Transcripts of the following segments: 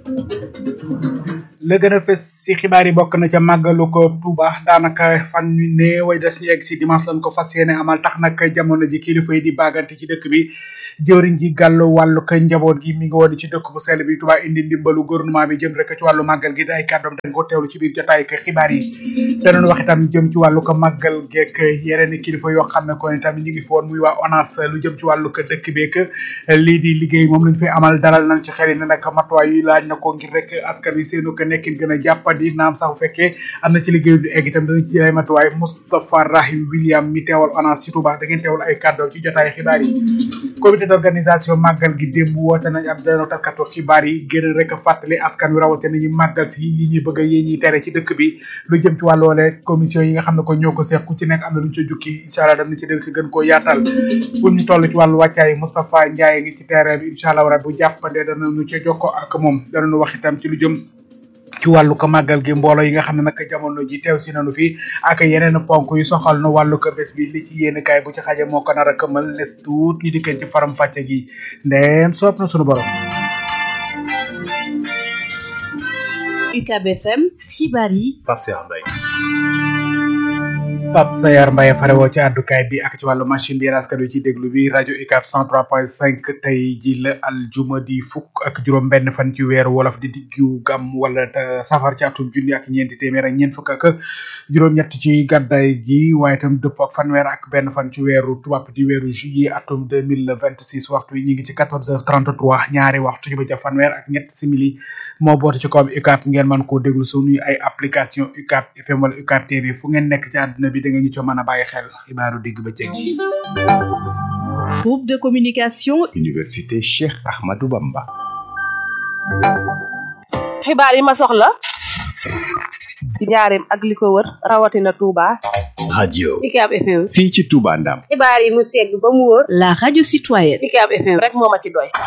la gën a fës ci xibaar yi bokk na ca màggalu ko Touba daanaka fan yu néew way des ñu egg ci dimanche lañ ko fas yéene amal tax nag jamono ji kilifa yi di bagante ci dëkk bi jëwriñ ji gàllu wàllu ko njaboot gi mi ngi woon ci dëkk bu sell bi Touba indi ndimbalu gouvernement bi jëm rek ci wàllu màggal gi ay kàddoom dañ ko teewlu ci biir jotaay ak xibaar yi danañ wax itam jëm ci wàllu ko màggal geek yeneen i kilifa yoo xam ne kon itam ñu ngi fi woon muy waa ONAS lu jëm ci wàllu ko dëkk beek lii di liggéey moom lañ fi amal dalal nañ ci xel yi ne nag matuwaay yi laaj na ko ngir rek askan wi seenu ko nekkin gën a jàppandi naam sax bu fekkee am na ci liggéey du egg itam danañ ci jël ay matuwaay Moustapha Rahim William mi teewal ONAS ci Touba da ngeen teewal ay kàddoom ci jotaay xibaar yi comité d'organisation màggal gi démb woote nañ ab dano taskatu xibaar yi gën a rek fàttali askan wi rawate nañu màggal si yi ñuy bëgg a yi ñuy tere ci dëkk bi lu jëm ci wàlloole commission yi nga xam ne ko ñoo ko seex ku ci nekk am na luñ ca jukki incha allah danañ ci del si gën koo yaatal fu ñu toll ci wàllu wàccaay Moustapha Ndiaye ngi ci terrain bi incha allah rabbi bu jàppandee danañu ca jokko ak moom danañu wax itam ci lu jëm ci wàllu ko màggal gi mbooloo yi nga xam ne nag jamono ji teew si nañu fi ak yeneen ponk yu soxal na wàllu ko bés bi li ci yéen kaay bu ci xaje moo ko nar a këmal les tuut ñu dikkeen ci faram fàcce gi ndeem soob na sunu borom. UCAB FM xibaar yi Pape Cheikh Mbaye Pape Sayar Mbaye farewoo ci àddukaay bi ak ci wàllu machine bi askan wi ci déglu bi rajo UCAB 103.5 tey ji la aljuma di fukk ak juróom benn fan ci weeru wolof di diggu gam wala safar ci atum junni ak ñeenti téeméer ak ñeent fukk ak juróom-ñett ci gàddaay gi waaye itam dëpp ak fanweer ak benn fan ci weeru tubaab di weeru juillet atum 2026 waxtu wi ñu ngi ci 14h33 ñaari waxtu ci ba ca fanweer ak ñett simili moo boote ci kawam UCAB ngeen mën koo déglu suñuy ay application UCAB FM wala UCAB TV fu ngeen nekk ci àdduna bi da ngeen ñu ci mën a bàyyi xel xibaaru digg ba ceeg yi. groupe de communication Université Cheikh Ahmadou Bamba. xibaar yi ma soxla ci njaareem ak li ko wër rawatina Touba. radio UCAB FM. fii ci Touba Ndam. xibaar yi mu segg ba mu wër. la radio citoyenne UCAB FM rek moo ma ci doy.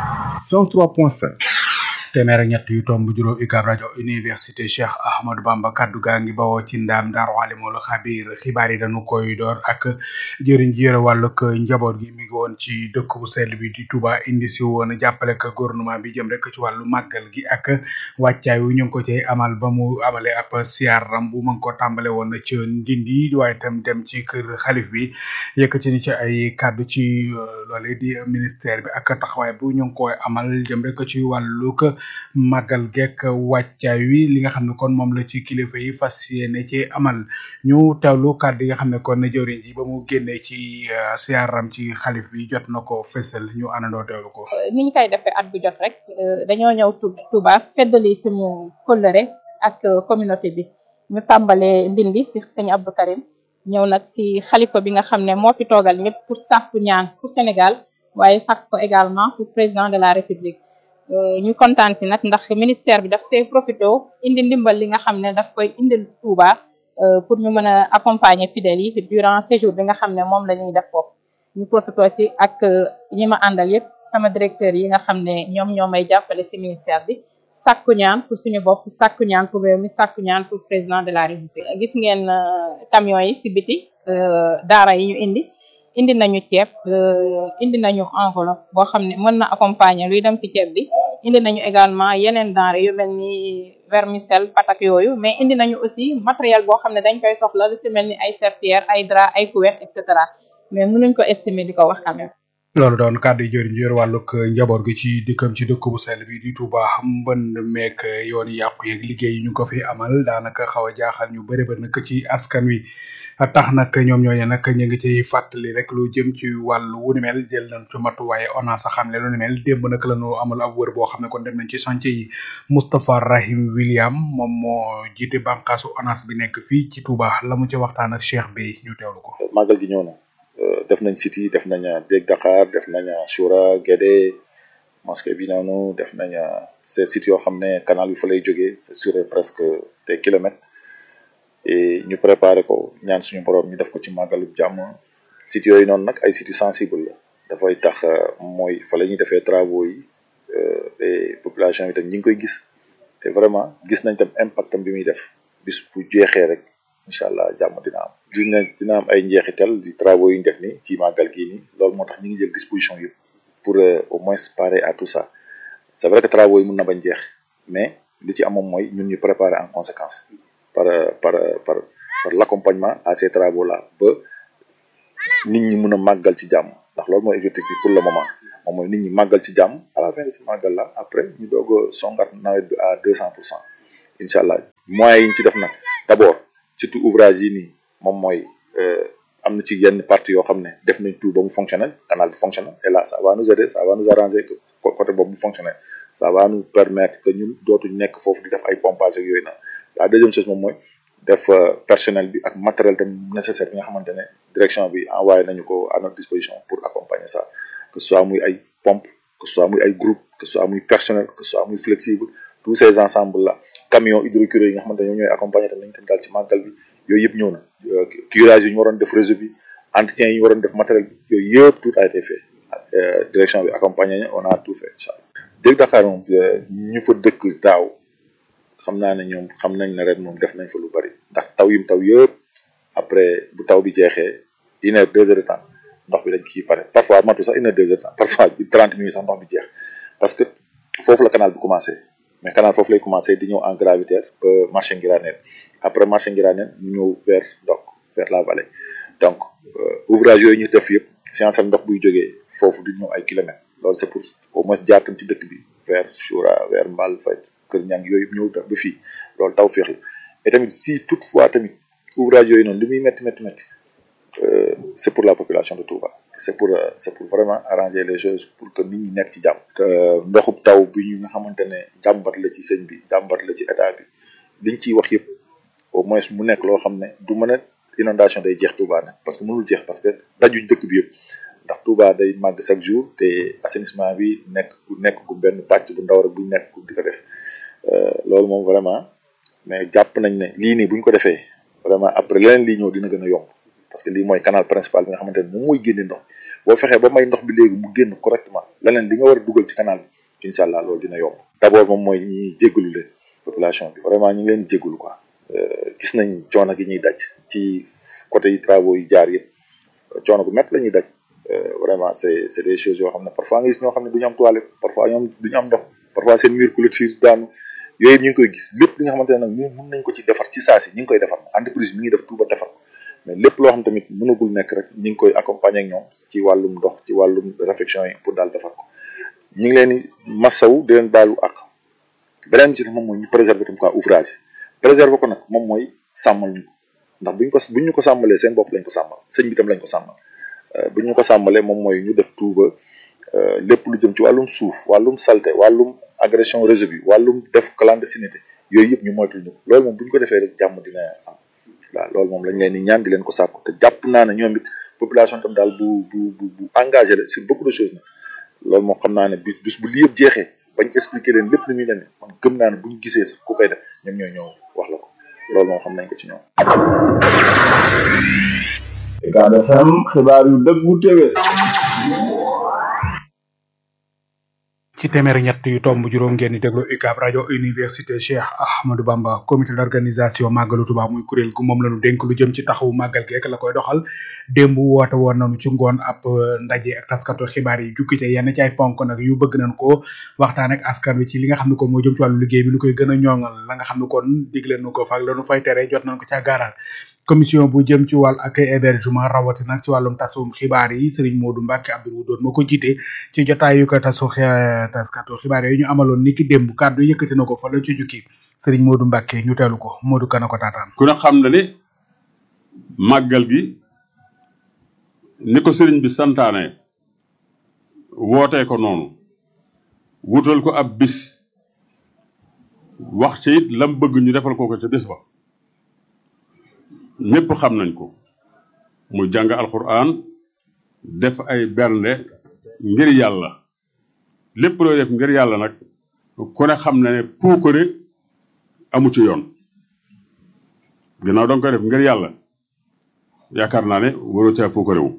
103.5. téeméer ak ñett yu tomb juróom UCAB rajo université Cheikh Ahmadou Bamba kaddu gaa ngi bawoo ci ndaam Daaru Alimul Xabiir xibaar yi dañu koy door ak jëriñ ji yore wàllug njaboot gi mi ngi woon ci dëkk bu sell bi di Touba indi si woon jàppale ko gouvernement bi jëm rek ci wàllu màggal gi ak wàccaay wu ñu ngi ko cay amal ba mu amale ab siyaaram bu ma ngi ko tàmbale woon ci Ndindi waaye itam dem ci kër xalif bi yëkkati ni ci ay kaddu ci loole di ministère bi ak taxawaay bu ñu ngi koy amal jëm rek ci wàllug màggal gekk wàccaay wi li nga xam ne kon moom la ci kilifa yi fas yéene ci amal ñu teewlu kàddu yi nga xam ne kon jëwriñ ji ba mu génnee ci siyaaram ci xalif bi jot na ko fësal ñu àndandoo teewlu ko. ni ñu koy defee at bu jot rek dañoo ñëw Touba feddali suñu kóllëre ak communauté bi ñu tàmbalee Ndindi si sëñ Abdou Karim ñëw nag si xalifa bi nga xam ne moo fi toogal ñëpp pour sàkku ñaan pour Sénégal waaye sàkk ko également pour président de la République. ñu kontaan si nag ndax ministère bi daf see profité indi ndimbal li nga xam ne daf koy indil Touba pour ñu mën a accompagner fidèles yi durant séjour bi nga xam ne moom la ñuy def foofu ñu profité si ak ñi ma àndal yëpp sama directeur yi nga xam ne ñoo may jàppale si ministère bi sàkku ñaan pour suñu bopp sàkku ñaan pour réew mi sàkku ñaan pour président de la République. gis ngeen camions yi si biti daara yi ñu indi nañu ceeb indi nañu enveloppe boo xam ne mën na accompagner luy dem ci ceeb bi indi nañu également yeneen denrées yu mel ni vermicelle patak yooyu mais indi nañu aussi matériel boo xam ne dañ koy soxla lu ci mel ni ay serpillère ay drap ay couvertes et cetera mais mënuñ ko estimer di ko wax quand même. loolu doon kàddu yi jëriñ yor wàllug njaboot gi ci dikkam ci dëkk bu sell bi di Touba mbënd meek yoon yàqu yeeg liggéey yi ñu ko fi amal daanaka xaw a jaaxal ñu bëri ba nag ci askan wi tax nag ñoom ñooñu nag ñu ngi ciy fàttali rek lu jëm ci wàllu wu ni mel jël nañ ci matuwaaye ONAS a xam ne lu ni mel démb nag la ñu amal ab wër boo xam ne kon dem nañ ci chantier yi Moustapha Rahim William moom moo jiite bànqaasu ONAS bi nekk fii ci Touba la mu ci waxtaan ak Cheikh Bey ñu teewlu ko. màggal gi ñëw na def nañ city def nañ Deg Dakar def nañ Choura Guédé mosquée bi noonu def nañ ces sites yoo xam ne canal bi fa lay jógee c'est sur presque des kilomètres et ñu préparé ko ñaan suñu borom ñu def ko ci màggalu jàmm sites yooyu noonu nag ay sites yu sensible la dafay tax mooy fa la ñuy defee travaux yi et population bi tam ñi ngi koy gis te vraiment gis nañ tam impact am bi muy def bis bu jeexee rek incha allah jàmm dina am ay njeexital di travaux yi ñu def ni ci màggal gii nii loolu moo tax ñu ngi jël disposition yëpp pour au moins parer à tout ça c'est vrai que travaux yi mun na bañ jeex mais li ci am moom mooy ñun ñu préparer en conséquence par l'accompagnement à ces travaux là ba nit ñi mën a màggal ci jàmm ndax loolu mooy objectif bi pour le moment moom mooy nit ñi màggal ci jàmm à la fin de ce màggal là après ñu doog a songat nawet bi à 200% incha allah moyens yi ñu ci def nag d'abord surtout ouvrage yi nii moom mooy am na ci yenn parties yoo xam ne def nañ tout ba mu fonctionnel canal bi fonctionnel et là ça va nous aider ça va nous arranger que côté boobu mu fonctionnel ça va nous permettre que ñun dootuñ nekk foofu di def ay pompage ak yooyu nag la deuxième chose moom mooy def personnel bi ak matériel tam nécessaire bi nga xamante ne direction bi envoyé nañu ko à notre disposition pour accompagner ça que ce soit muy ay pompe que ce soit muy ay groupe que ce soit muy personnel que ce soit muy flexible tous ces ensembles là camions hydrocureurs yi nga xamante ne ñooy accompagner tam nañu daal ci màggal bi yooyu yëpp ñëw na curage yi ñu waroon def réseau bi entretien yi ñu waroon def matériel bi yooyu yëpp tout a été fait direction bi accompagner on a tout fait incha allah dégg Dakar moom ñu fa dëkk daaw xam naa ne ñoom xam nañ ne ren moom def nañ fa lu bari ndax taw yim taw yëpp après bu taw bi jeexee 1 heure 2 heures de temps ndox bi dañ ciy pare parfois matu sax 1 heure 2 heures de temps parfois 30 minutes sax ndox bi jeex parce que foofu la canal bi commencé mais canal foofu lay commencé di ñëw en gravitaire ba marché Ngiraneen après marché Ngiraneen ñu ñëw vers Ndok vers la vallée donc ouvrage yooyu ñu def yëpp science ak ndox buy jógee foofu di ñëw ay kilomètres loolu c'est pour au moins jaar tam ci dëkk bi vers Choura vers Mbal Fay kër ñang yooyu ñëw ba fii loolu taw féex la et tamit si toutefois tamit ouvrage yooyu noonu li muy métti c'est pour la population de Touba c'est pour vraiment arranger les choses pour que nit ñi nekk ci jàmm ndoxub taw bi ñu nga xamante ne jàmbat la ci sëñ bi jàmbat la ci état bi liñ ciy wax yëpp au moins mu nekk loo xam ne du mën a inondation day jeex Touba nag parce que mënul jeex parce que dajuñ dëkk bi yëpp ndax Touba day màgg chaque jour te assainissement bi nekk ku benn pàcc bu ndaw rek bu nekk di ko def loolu moom vraiment mais jàpp nañ ne lii nii bu ñu ko defee vraiment après leneen lii ñëw dina gën a yomb parce que lii mooy canal principal bi nga xamante ne moom mooy génne ndox boo fexee ba may ndox bi léegi mu génn correctement leneen li nga war a dugal ci canal bi incha allah loolu dina yomb d'abord moom mooy ñi jéggalu leen population bi vraiment ñu ngi leen di jéggalu quoi gis nañ coono gi ñuy daj ci côté yi travaux yi jaar yëpp coono gu métti la ñuy daj vraiment c'est des choses yoo xam ne parfois nga gis ñoo xam ne du ñu am toilette parfois ñoom du ñu am ndox parfois seen mur clôture daanu yooyu ñu ngi koy gis lépp li nga xamante ne nag ñun mën nañ ko ci defar ci saa si ñu ngi koy defar entreprise mi ngi def tout ba defar ko mais lépp loo xam tamit mënagul nekk rek ñu ngi koy accompagner ak ñoom ci wàllum ndox ci wàllum réflexion yi pour daal defar ko ñu ngi leen di massaw di leen baalu ak beneen bi ci moom mooy ñu préserver tam quoi ouvrage préserver ko nag moom mooy sàmmal ñu ko ndax buñ ñu ko sàmmalee seen bopp lañ ko sàmmal sëñ bi tam lañ ko sàmmal buñ ñu ko sàmmalee moom mooy ñu def tout ba lépp lu jëm ci wàllum suuf wàllum saleté wàllum agression réseau bi wàllum def clandestinité yooyu yëpp ñu moytul ñu ko loolu moom bu ñu ko defee rek jàmm dina am waaw loolu moom lañ leen di ñaan di leen ko sàkku te jàpp naa ne ñoom it population tam daal bu engagé la sur beaucoup de choses nag loolu moom xam naa ne bis bu lii yëpp jeexee bañ expliquer leen lépp lu muy demee man gëm naa ne buñ gisee sax ku koy def ñoom ñooy ñëw wax la ko loolu moom xam nañ ko ci ñoom. Ucab FM xibaar yu dëggu téwé ci téeméeri ñett yu tomb juróom ngeen di déglu UCAB rajo université Cheikh Ahmadou Bamba comité d'organisation màggalu Tuubaa muy kuréel gu moom lañu dénk lu jëm ci taxawu màggal geek la koy doxal démb woote woon nañu ci ngoon ab ndaje ak taskatu xibaar yi jukki te yenn ci ay ponk nag yu bëgg nañ ko waxtaan ak askan wi ci li nga xam ne kon moo jëm ci wàllu liggéey bi lu koy gën a ñoŋal la nga xam ne kon digle nu ko faak lañu fay tere jot nañ ko ca gaaral commission bu jëm ci wàllu ak hébergement rawati nag ci wàllum tasum xibaar yi Serigne Modou Mbacke Abdou Wudoon moo ko jiite ci jotaayu ko taskatu xibaar yooyu ñu amaloon niki démb kàddu yëkkati na ko fa lañ ci jukki Serigne Modou Mbacke ñu teelu ko Modou Kana ko taataan ku ne xam na ne màggal gi ni ko Serigne bi santaane wootee ko noonu wutal ko ab bis wax ci it lam bëgg ñu defal ko ca bis ba ñëpp xam nañ ko mu jàng alquran def ay bernde ngir yàlla lépp looy def ngir yàlla nag ku ne xam na ne puukare amu ci yoon ginnaaw danga koy def ngir yàlla yaakaar naa ne waroo caa puukare wu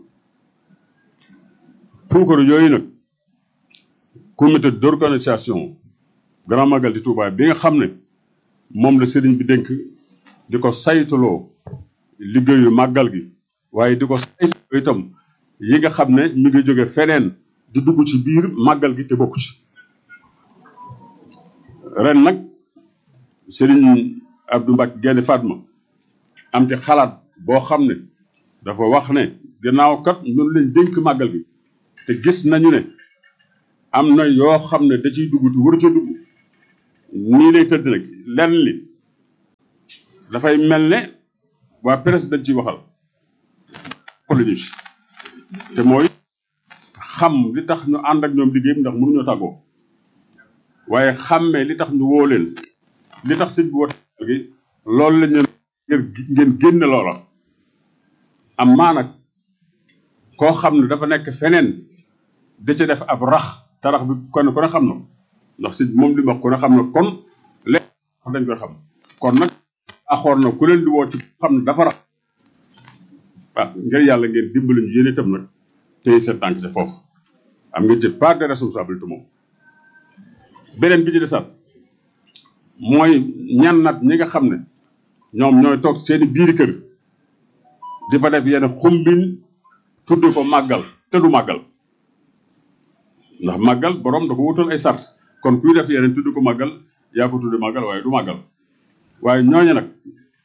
puukare yooyu nag comité d'organisation Grand Magal di Touba bi nga xam ne moom la sëriñ bi dénk di ko saytuloo liggéeyu màggal gi waaye di ko saytu itam yi nga xam ne mi ngi jóge feneen di dugg ci biir màggal gi te bokku ci ren nag Serigne Abdou Mbacke Gaïndé Fatma am ci xalaat boo xam ne dafa wax ne gannaaw kat ñun lañ dénk màggal bi te gis nañu ne am na yoo xam ne da ciy dugg te waru ca dugg nii lay tëdd nag lenn li dafay mel ne waa presse dañ ciy waxal xoluñu ci te mooy xam li tax ñu ànd ak ñoom liggéey ndax mënuñoo tàggoo waaye xàmmee li tax ñu woo leen li tax sëñ bi woote gi loolu lañ leen ngeen génne loola am maa nag koo xam ne dafa nekk feneen da ca def ab rax te rax bi kon ku ne xam na ndax sëñ moom li mu wax ku ne xam na kon léegi dañ koy xam kon nag axoor na ku leen di woo ci xam ne dafa rax waaw ngir yàlla ngeen dimbali ñu yéen itam nag tey seen tànk ca foofu am ngeen ci part de responsabilité moom beneen bi ci desaat mooy ñan nat ñi nga xam ne ñoom ñooy toog seeni biiri kër di fa def yenn xumbin tudde ko màggal te du màggal ndax màggal borom da ko wutal ay sart kon kuy def yeneen tudde ko màggal yaa ko tudde màggal waaye du màggal waaye ñooñu nag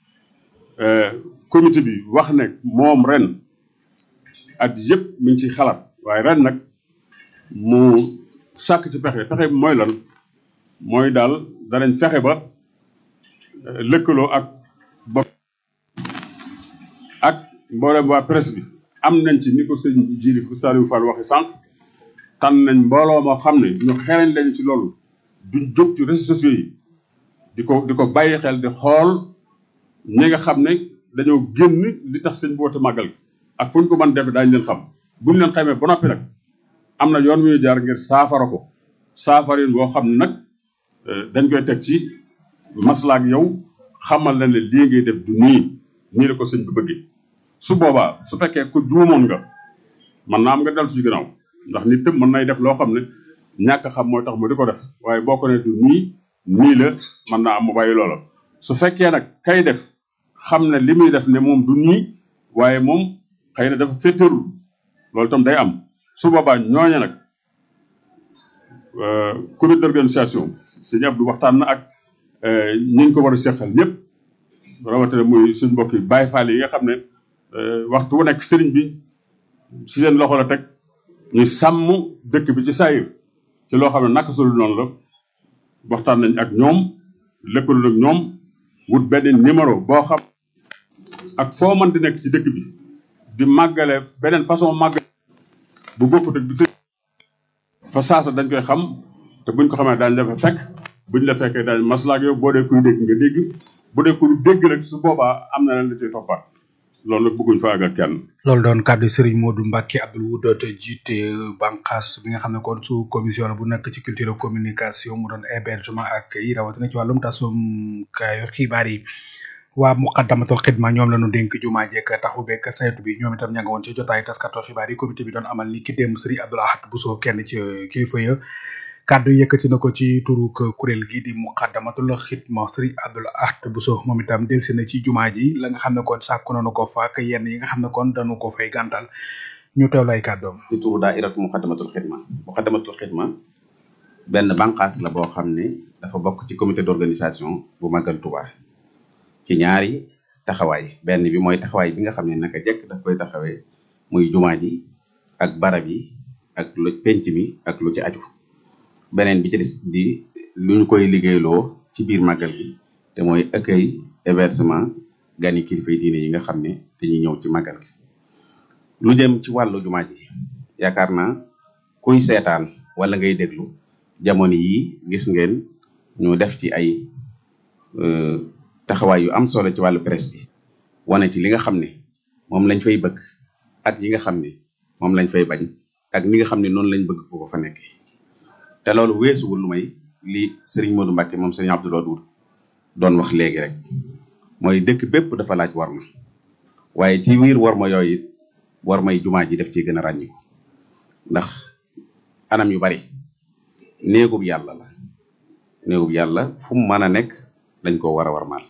comité bi wax ne moom ren at yëpp mi ngi ciy xalaat waaye ren nag mu sàkk ci pexe bi mooy lan mooy daal danañ fexe ba lëkkaloo ak bopp ak mboolem waa presse bi am nañ ci ni ko sëñ Jili Saliou Fall waxe sànq tànn nañ mbooloo moo xam ne ñu xereñ lañ ci loolu duñ jóg ci réseaux sociaux yi di ko bàyyi xel di xool ñi nga xam ne dañoo génn li tax sëñ bi woote màggal gi ak fu ñu ko mën def daañu leen xam buñ leen xamee ba noppi nag am na yoon wu ñu jaar ngir saafara ko saafarin boo xam ne nag dañ koy teg ci maslaak yow xamal la ne lii ngay def du nii la ko sëñ bi bëggee su boobaa su fekkee ku juumoon nga man naa am nga deltu ci gannaaw ndax nit tam mën nay def loo xam ne ñàkk xam mooy tax mu di ko def waaye boo ko ne du nii la mën naa am mu bàyyi loola su fekkee nag kay def xam ne li muy def ne moom du nii waaye moom xëy na dafa féttéerul loolu tam day am su boobaa ñooña nag comité d'organisation sëñ Abdou waxtaan na ak ñi ñu ko war a seqal ñëpp rawatina muy suñ mbokk yi Baye Fall yi nga xam ne waxtu wu nekk sëriñ bi si seen loxo la teg ñu sàmm dëkk bi ci saayir ci loo xam ne naka sulu noonu la waxtaan nañ ak ñoom lëkkaloo ak ñoom wut benn numéro boo xam ak foo mën di nekk ci dëkk bi di màggale beneen façon màggale bu bokkut ak bi fa saasa dañ koy xam te buñ ko xamee daañu la fa fekk buñ la fekkee daañu maslaak yow boo dee kuy dégg nga dégg bu dee kuy dégg rek su boobaa am na leen la ciy toppaat loolu nag bëgguñ fa àggal kenn. loolu doon kàddu Serigne Modou Mbacke Abdoul Wudot jiite bànqaas bi nga xam ne kon su commission la bu nekk ci culture communication mu doon hébergement ak yi rawatina ci wàllum tasum kaayu xibaar yi. waa muqaddamatul xidma ñoom la ñu dénk jumaa jeek taxu beek saytu bi ñoom itam ña nga woon ci jotaay taskatu xibaar yi comité bi doon amal ni ki démb Serigne Abdoul Ahad Bousso kenn ci kilifa ya kàddu yëkkati na ko ci turu kuréel gi di muqaddamatul xidma Serigne Abdoul Ahad Bousso moom itam delsi na ci jumaa ji la nga xam ne kon sàkku nañu ko fa ak yenn yi nga xam ne kon dañu ko fay gàntal ñu teewlu ay kàddoom. ci turu daayiratu muqaddamatul xidma benn bànqaas la boo xam ne dafa bokk ci comité d'organisation bu Magal Touba. ci ñaari taxawaay benn bi mooy taxawaay bi nga xam ne naka jekk daf koy taxawee muy jumaa ji ak barab yi ak lu penc mi ak lu ci aju beneen bi ci des di lu ñu koy liggéeyloo ci biir màggal gi te mooy accueil hébergement gani kilifa yi diine yi nga xam ne dañuy ñëw ci màggal gi lu jëm ci wàllu jumaa ji yaakaar naa kuy seetaan wala ngay déglu jamono yi gis ngeen ñu def ci ay taxawaay yu am solo ci wàllu presse bi wane ci li nga xam ne moom lañ fay bëgg ak yi nga xam ne moom lañ fay bañ ak ni nga xam ne noonu lañ bëgg ko fa nekk te loolu weesuwul lu may li Serigne Modou Mbacke moom Serigne Abdoul Wudot doon wax léegi rek mooy dëkk bépp dafa laaj warma waaye ci wiir warma yooyu warmay jumaa ji def ci gën a ràññiku ndax anam yu bari néegub yàlla la néegub yàlla fu mu mën a nekk dañ ko war a warmaal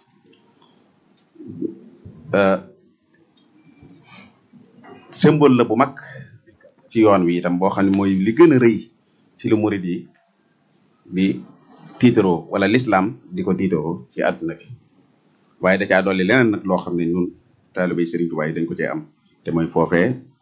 symbole la bu mag ci yoon wi itam boo xam ne mooy li gën a rëy ci lu murid yi di tiitaroo wala l'islam di ko tiitaroo ci àdduna bi waaye da caa dolli leneen nag loo xam ne ñun taalibey Serigne Touba yi dañ ko cee am te mooy foofee